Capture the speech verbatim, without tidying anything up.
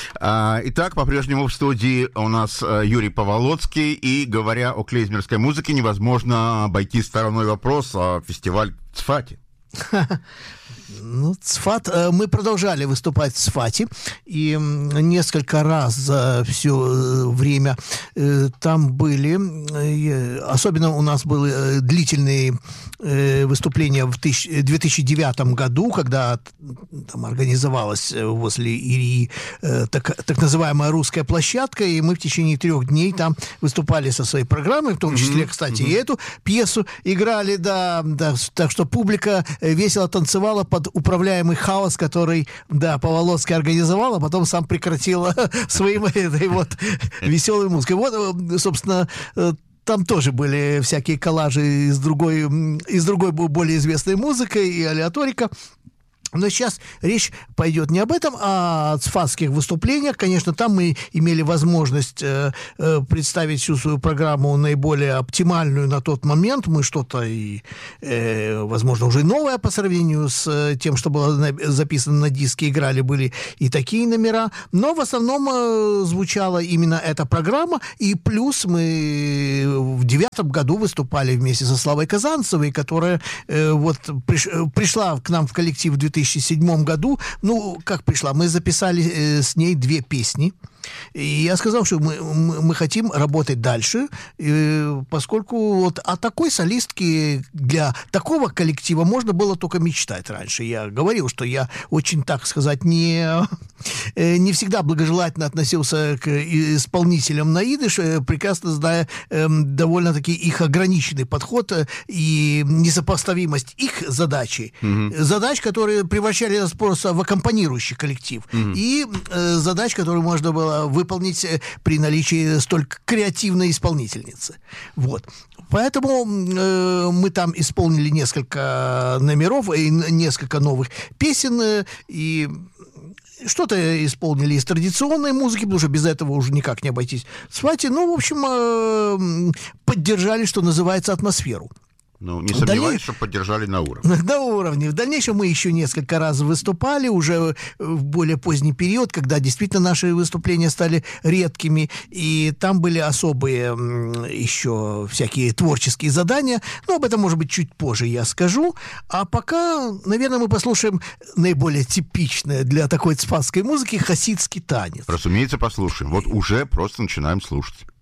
Итак, по-прежнему в студии у нас Юрий Поволоцкий, и говоря о клейзмерской музыке, невозможно обойти стороной вопрос о фестивале в Цфате. Ну, Цфат, мы продолжали выступать в Цфате, и несколько раз за все время там были, особенно у нас были длительные выступления в две тысячи девятом году, когда там организовалась возле Ирии так, так называемая русская площадка, и мы в течение трех дней там выступали со своей программой, в том числе, кстати, mm-hmm. и эту пьесу играли, да, да, так что публика весело танцевала под управляемый хаос, который, да, Поволоцкий организовал, а потом сам прекратил своим этой вот веселой музыкой. Вот, собственно, там тоже были всякие коллажи из другой, из другой более известной музыкой и алеаторика. Но сейчас речь пойдет не об этом, а о цфатских выступлениях. Конечно, там мы имели возможность э, э, представить всю свою программу наиболее оптимальную на тот момент. Мы что-то, и, э, возможно, уже новое по сравнению с э, тем, что было на, записано на диске, играли, были и такие номера. Но в основном э, звучала именно эта программа. И плюс мы в девятом году выступали вместе со Славой Казанцевой, которая э, вот приш, пришла к нам в коллектив в две тысячи В две тысячи седьмом году, ну, как пришла, мы записали э, с ней две песни, и я сказал, что мы, мы, мы хотим работать дальше, э, поскольку вот о такой солистке для такого коллектива можно было только мечтать раньше. Я говорил, что я очень, так сказать, не, э, не всегда благожелательно относился к исполнителям на идиш, э, прекрасно зная э, довольно-таки их ограниченный подход э, и несопоставимость их задачи, mm-hmm. задач, которые превращали нас просто в аккомпанирующий коллектив, mm-hmm. и э, задач, которые можно было выполнить при наличии столь креативной исполнительницы. Вот. Поэтому э, мы там исполнили несколько номеров и несколько новых песен, э, и что-то исполнили из традиционной музыки, потому что без этого уже никак не обойтись в Цфате. Ну, в общем, э, поддержали, что называется, атмосферу. Ну, не сомневаюсь, Дальней... что поддержали на уровне. На уровне. В дальнейшем мы еще несколько раз выступали, уже в более поздний период, когда действительно наши выступления стали редкими, и там были особые еще всякие творческие задания, но об этом, может быть, чуть позже я скажу. А пока, наверное, мы послушаем наиболее типичное для такой цфатской музыки хасидский танец. Разумеется, послушаем. Вот уже просто начинаем слушать.